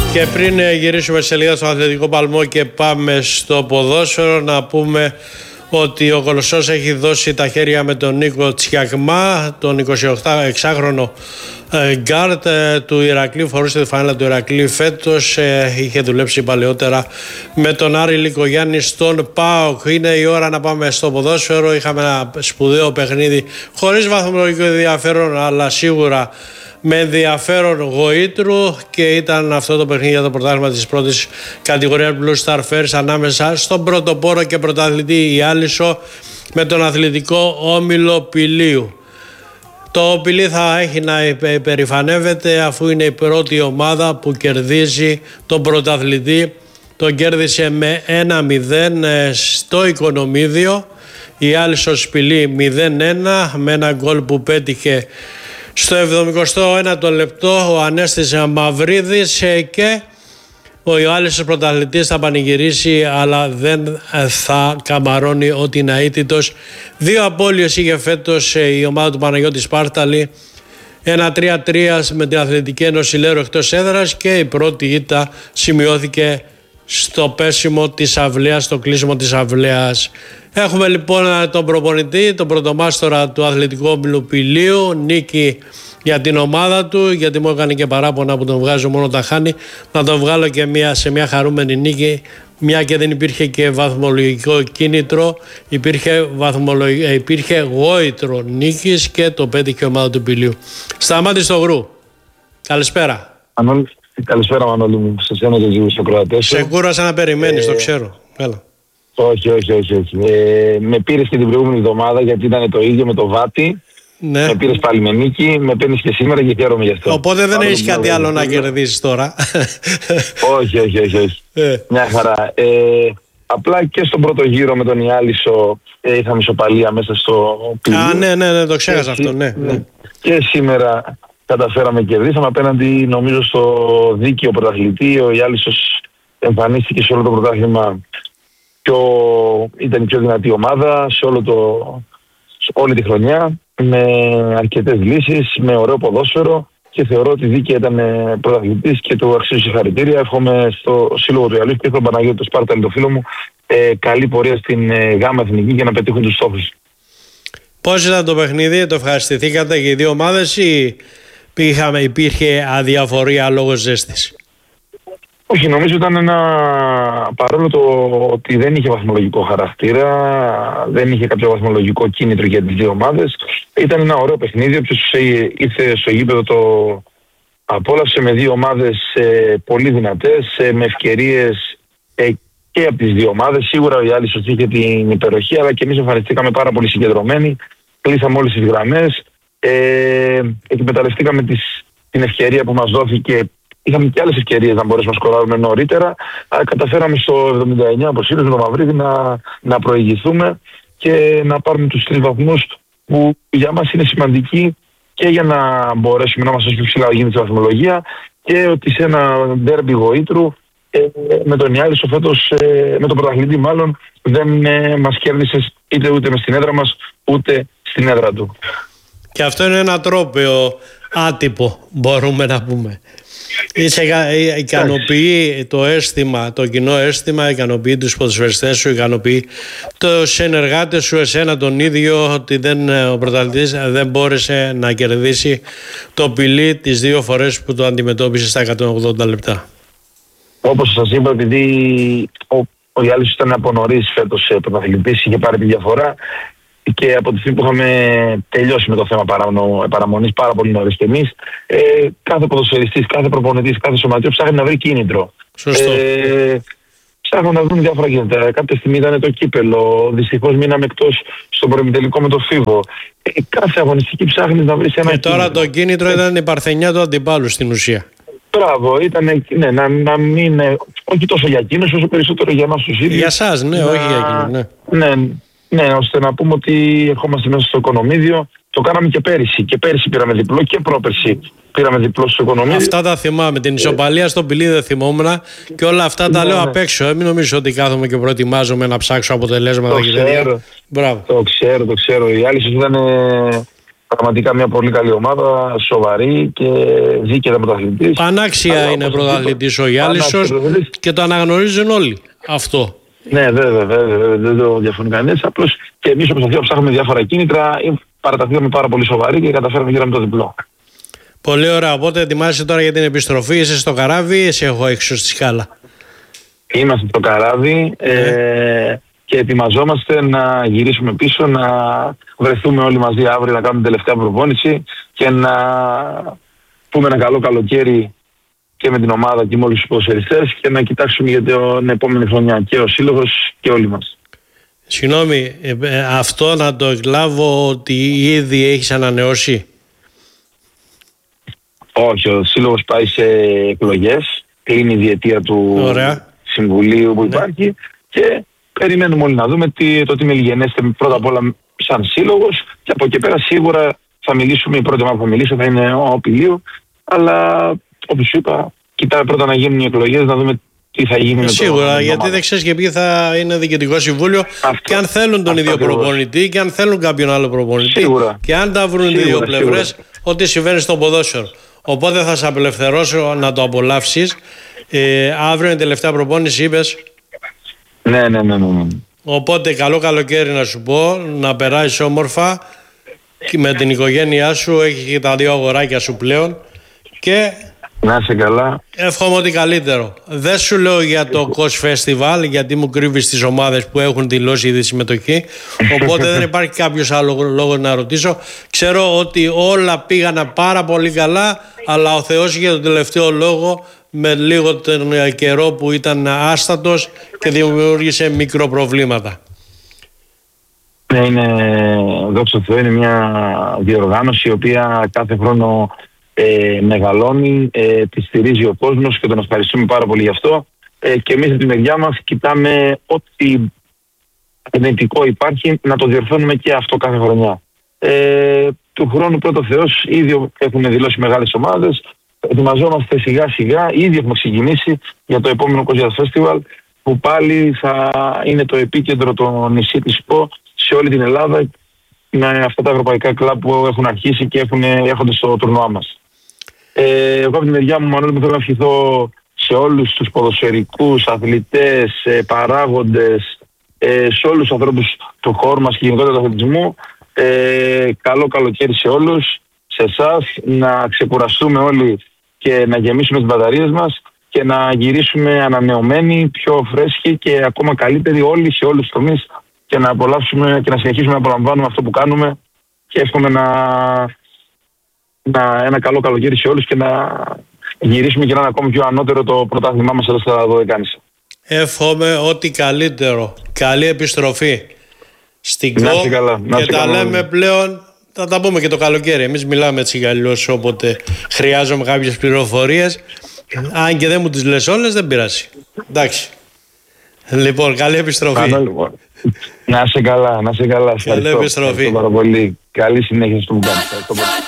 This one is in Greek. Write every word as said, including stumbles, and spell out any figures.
Και πριν γυρίσουμε σε λίγα στο αθλητικό παλμό και πάμε στο ποδόσφαιρο, να πούμε ότι ο Κολοσσός έχει δώσει τα χέρια με τον Νίκο Τσιακμά, τον εικοσιοκτάχρονο γκάρτ του Ηρακλείου, φορούσε τη φανέλα του Ηρακλείου φέτος, είχε δουλέψει παλαιότερα με τον Άρη Λικογιάννη στον ΠΑΟΚ. Είναι η ώρα να πάμε στο ποδόσφαιρο. Είχαμε ένα σπουδαίο παιχνίδι χωρίς βαθμολογικό ενδιαφέρον, αλλά σίγουρα με ενδιαφέρον γοήτρου, και ήταν αυτό το παιχνίδι για το πρωτάθλημα της πρώτης κατηγορίας Blue Star First ανάμεσα στον πρωτοπόρο και πρωταθλητή Ιάλισσο με τον αθλητικό Όμιλο Πηλίου. Το Πηλί θα έχει να υπερηφανεύεται, αφού είναι η πρώτη ομάδα που κερδίζει τον πρωταθλητή. Τον κέρδισε με ένα μηδέν στο Οικονομίδιο. Η Ιάλισσος Πηλί μηδέν ένα με ένα γκολ που πέτυχε στο εβδομηκοστό ένατο λεπτό ο Ανέστης Μαυρίδης, και ο Ιάλισσος πρωταθλητής θα πανηγυρίσει, αλλά δεν θα καμαρώνει ότι είναι αίτητος. Δύο απώλειες είχε φέτος η ομάδα του Παναγιώτη Σπάρταλη, ένα τρία τρία με την Αθλητική Ένωση Λέρου εκτός έδρας, και η πρώτη ήττα σημειώθηκε στο πέσιμο της αυλαίας, στο κλείσιμο της αυλαίας. Έχουμε λοιπόν τον προπονητή, τον πρωτομάστορα του Αθλητικού Όμιλου Πηλίου, νίκη για την ομάδα του, γιατί μου έκανε και παράπονα που τον βγάζω μόνο τα χάνει, να τον βγάλω και μια, σε μια χαρούμενη νίκη, μια και δεν υπήρχε και βαθμολογικό κίνητρο, υπήρχε, βαθμολογικό, υπήρχε γόητρο νίκης και το πέτυχε η ομάδα του Πηλίου. Σταμάτη στο Γρου. Καλησπέρα. Ανόλ, καλησπέρα Μανώλη μου, σε σένα και στους ακροατές. Σε κούρασα να περιμένεις, ε... το ξέρω. Έλα. Όχι, όχι, όχι. όχι. Ε, με πήρες και την προηγούμενη εβδομάδα, γιατί ήταν το ίδιο με το Βάτι. Ναι. Με πήρες πάλι με νίκη, με παίρνεις και σήμερα και χαίρομαι γι' αυτό. Οπότε δεν έχεις κάτι άλλο να κερδίσεις τώρα. Όχι, όχι, όχι. όχι. Ε. Μια χαρά. Ε, απλά και στον πρώτο γύρο με τον Ιάλισσο ε, είχαμε ισοπαλία μέσα στο Πηλίο. Α, ναι, ναι, ναι, το ξέχασα αυτό, ναι, ναι. Και σήμερα καταφέραμε και κερδίσαμε απέναντι, νομίζω, στο δίκαιο πρωταθλητή. Ο Ιάλισσος εμφανίστηκε σε όλο το πρωτάθλημα. Πιο, ήταν η πιο δυνατή ομάδα σε, όλο το, σε όλη τη χρονιά, με αρκετές λύσεις, με ωραίο ποδόσφαιρο, και θεωρώ ότι δίκαια ήταν πρωταθλητής και του αξίζει συγχαρητήρια. Εύχομαι στο Σύλλογο του Ιαλίου και στον Παναγιώτη του Σπάρταλη, το φίλο μου, ε, καλή πορεία στην ε, ΓΑΜΑ Εθνική για να πετύχουν τους στόχους. Πώς ήταν το παιχνίδι, το ευχαριστηθήκατε και οι δύο ομάδες, ή είχαμε, υπήρχε αδιαφορία λόγω ζέστης? Όχι, νομίζω ήταν ένα, παρόλο το ότι δεν είχε βαθμολογικό χαρακτήρα, δεν είχε κάποιο βαθμολογικό κίνητρο για τις δύο ομάδες, ήταν ένα ωραίο παιχνίδι. Όποιος ήρθε στο γήπεδο το απόλαυσε, με δύο ομάδες ε, πολύ δυνατές, ε, με ευκαιρίες ε, και από τις δύο ομάδες. Σίγουρα ο Ιάλισσος είχε την υπεροχή, αλλά και εμείς εμφανιστήκαμε πάρα πολύ συγκεντρωμένοι, κλείσαμε όλες τις γραμμές, ε, εκμεταλλευτήκαμε τις, την ευκαιρία που μας δόθηκε. Είχαμε και άλλες ευκαιρίες να μπορέσουμε να σκοράρουμε νωρίτερα, αλλά καταφέραμε στο εβδομήντα εννιά, όπως είδες, με τον Μαυρίδη, να, να προηγηθούμε και να πάρουμε τους τρεις βαθμούς που για μας είναι σημαντικοί, και για να μπορέσουμε να είμαστε πιο ψηλά γίνεται η βαθμολογία, και ότι σε ένα ντέρμπι γοήτρου ε, με τον Ιάλισσο φέτος, ε, με τον πρωταθλητή μάλλον, δεν ε, μας κέρδισε είτε ούτε μες στην έδρα μας, ούτε στην έδρα του. Και αυτό είναι ένα τρόπαιο άτυπο, μπορούμε να πούμε. Είσαι, ικανοποιεί το αίσθημα, το κοινό αίσθημα, ικανοποιεί τους ποδοσφαιριστές σου, ικανοποιεί τους συνεργάτες σου, εσένα τον ίδιο, ότι δεν, ο πρωταθλητής δεν μπόρεσε να κερδίσει το Πηλί τις δύο φορές που το αντιμετώπισε στα εκατόν ογδόντα λεπτά? Όπως σας είπα, επειδή ο, ο Ιάλισσος ήταν από νωρίς φέτος πρωταθλητής, είχε πάρει τη διαφορά, και από τη στιγμή που είχαμε τελειώσει με το θέμα παραμονής πάρα πολύ νωρίς και εμείς, ε, κάθε ποδοσφαιριστής, κάθε προπονητής, κάθε σωματείο ψάχνει να βρει κίνητρο. Σωστό. Ε, ψάχνουν να βρουν διάφορα κίνητρα. Κάποια στιγμή ήταν το κύπελο, δυστυχώς μείναμε εκτός στον προημιτελικό με το Φίβο. Ε, κάθε αγωνιστική ψάχνει να βρει ένα. Και τώρα κίνητρο. Το κίνητρο ήταν η παρθενιά του αντιπάλου στην ουσία. Μπράβο, ήταν ναι, να, να μην. Όχι τόσο για εκείνους, όσο περισσότερο για εμάς τους ίδιους. Για εσάς, ναι, να, όχι για εκείνους. Ναι. ναι. Ναι, ώστε να πούμε ότι ερχόμαστε μέσα στο Οικονομίδιο. Το κάναμε και πέρυσι. Και πέρυσι πήραμε διπλό και πρόπερσι πήραμε διπλό στο Οικονομίδιο. Αυτά τα θυμάμαι. Την ισοπαλία στο Πηλί δεν θυμόμουν, και όλα αυτά ναι, τα λέω ναι. απ' έξω. Ε, μην νομίζω ότι κάθομαι και προετοιμάζομαι να ψάξω αποτελέσματα. Το ξέρω. Μπράβο. Το ξέρω, το ξέρω. Οι άλλοι ήταν πραγματικά μια πολύ καλή ομάδα, σοβαρή και δίκαια πρωταθλητής. Πανάξια αλλά, είναι πρωταθλητής ο Γιάλισσος και το αναγνωρίζουν όλοι αυτό. Ναι, βέβαια, βέβαια, δεν το διαφωνεί κανείς. Απλώς και εμείς όπως αυτό ψάχνουμε διάφορα κίνητρα, παραταθήκαμε πάρα πολύ σοβαροί και καταφέραμε γύραμε το διπλό. Πολύ ωραία. Οπότε ετοιμάζεσαι τώρα για την επιστροφή. Είσαι στο καράβι ή εσύ έχω έξω στη σκάλα? Είμαστε στο καράβι ε. Ε, και ετοιμαζόμαστε να γυρίσουμε πίσω, να βρεθούμε όλοι μαζί αύριο να κάνουμε τελευταία προπόνηση και να πούμε ένα καλό καλοκαίρι και με την ομάδα και με όλους τους ποδοσφαιριστές και να κοιτάξουμε για την επόμενη χρονιά και ο σύλλογος και όλοι μας. Συγγνώμη, ε, αυτό να το εκλάβω ότι ήδη έχεις ανανεώσει? Όχι, ο σύλλογος πάει σε εκλογές, κλείνει η διετία του Ωραία. Συμβουλίου που υπάρχει ναι. και περιμένουμε όλοι να δούμε τι, το τι μελιγενέστε πρώτα απ' όλα σαν σύλλογος και από εκεί πέρα σίγουρα θα μιλήσουμε, η πρώτη μάθη που θα μιλήσω θα είναι ο Απειλίου, αλλά όπως σου είπα, κοιτάμε πρώτα να γίνουν οι εκλογές, να δούμε τι θα γίνει. Σίγουρα, με το, γιατί δεν ξέρεις και ποιοι θα είναι διοικητικό συμβούλιο αυτό, και αν θέλουν τον ίδιο ακριβώς. προπονητή και αν θέλουν κάποιον άλλο προπονητή σίγουρα. Και αν τα βρουν οι δύο πλευρές, ό,τι συμβαίνει στο ποδόσφαιρο. Οπότε θα σε απελευθερώσω να το απολαύσεις. Ε, αύριο είναι η τελευταία προπόνηση, είπες. Ναι, ναι, ναι, ναι. Οπότε καλό καλοκαίρι να σου πω, να περάσεις όμορφα και με την οικογένειά σου, έχεις και τα δύο αγοράκια σου πλέον και να είσαι καλά. Εύχομαι ότι καλύτερο. Δεν σου λέω για το κος Festival, γιατί μου κρύβεις τις ομάδες που έχουν δηλώσει ήδη συμμετοχή. Οπότε δεν υπάρχει κάποιος άλλο λόγος να ρωτήσω. Ξέρω ότι όλα πήγαν πάρα πολύ καλά, αλλά ο Θεός είχε τον τελευταίο λόγο με λίγο τον καιρό που ήταν άστατος και δημιούργησε μικροπροβλήματα. Ναι, είναι, δόξα τω Θεώ, είναι μια διοργάνωση η οποία κάθε χρόνο Ε, μεγαλώνει, ε, τη στηρίζει ο κόσμος και τον ευχαριστούμε πάρα πολύ γι' αυτό ε, και εμείς από τη μεριά μας κοιτάμε ό,τι αρνητικό υπάρχει να το διορθώνουμε και αυτό κάθε χρονιά. Ε, του χρόνου πρώτο Θεός ήδη έχουν δηλώσει μεγάλες ομάδες, ετοιμαζόμαστε σιγά σιγά, ήδη έχουμε ξεκινήσει για το επόμενο Κοζιάς Festival που πάλι θα είναι το επίκεντρο το νησί της ΠΟ σε όλη την Ελλάδα με αυτά τα ευρωπαϊκά κλαμπ που έχουν αρχίσει και έχουν, έρχονται στο τουρνουά μας. Ε, εγώ από τη μεριά μου, Μανώλη, μου θέλω να ευχηθώ σε όλους τους ποδοσφαιρικούς, αθλητές, ε, παράγοντες, ε, σε όλους τους ανθρώπους του χώρου μας και γενικότερα του αθλητισμού. Ε, καλό καλοκαίρι σε όλους, σε εσάς, να ξεκουραστούμε όλοι και να γεμίσουμε τις μπαταρίες μας και να γυρίσουμε ανανεωμένοι, πιο φρέσκοι και ακόμα καλύτεροι όλοι σε όλους τους τομείς και να απολαύσουμε και να συνεχίσουμε να απολαμβάνουμε αυτό που κάνουμε και εύχομαι να... Να, ένα καλό καλοκαίρι σε όλους και να γυρίσουμε και να είναι ακόμη πιο ανώτερο το πρωτάθλημά μας εδώ στα δωδεκάνησα. Εύχομαι ό,τι καλύτερο. Καλή επιστροφή στην ΚΟ και τα καλά. Λέμε πλέον, θα τα πούμε και το καλοκαίρι. Εμείς μιλάμε έτσι αλλιώς όποτε χρειάζομαι κάποιες πληροφορίες. Αν και δεν μου τις λες όλες δεν πειράζει. Εντάξει. Λοιπόν, καλή επιστροφή. Καλό, λοιπόν. Να είσαι καλά, να είσαι καλά. Καλή επιστροφή. Ευχαριστώ πάρα πολύ. Καλή συνέχεια στο που κάνεις.